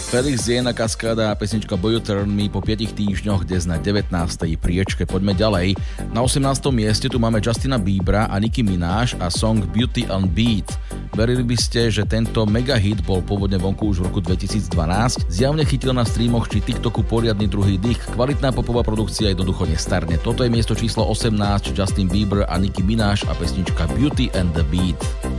Felix Jena Cascada a pesnička Boy You Turn Me po 5 týždňoch dnes na 19. priečke. Poďme ďalej. Na 18. mieste tu máme Justina Biebera a Nicki Minaj a song Beauty and Beat. Verili by ste, že tento megahit bol pôvodne vonku už v roku 2012? Zjavne chytil na streamoch či TikToku poriadny druhý dých. Kvalitná popová produkcia jednoducho nestarne. Toto je miesto číslo 18, Justin Bieber a Nicki Minaj a pesnička Beauty and the Beat.